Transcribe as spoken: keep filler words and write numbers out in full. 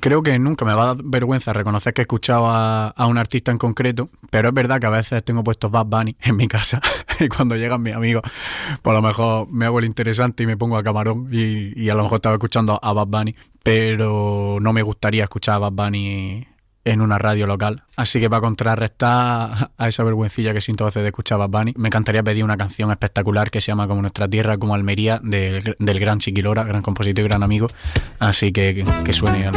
creo que nunca me va a dar vergüenza reconocer que he escuchado a, a un artista en concreto, pero es verdad que a veces tengo puestos Bad Bunny en mi casa y cuando llegan mis amigos, pues a lo mejor me hago el interesante y me pongo a camarón y, y a lo mejor estaba escuchando a Bad Bunny, pero no me gustaría escuchar a Bad Bunny en una radio local. Así que para contrarrestar a esa vergüencilla que siento a veces de escuchar a Bad Bunny, me encantaría pedir una canción espectacular que se llama Como nuestra tierra, como Almería, del, del gran Chiqui Lora, gran compositor y gran amigo. Así que que, que suene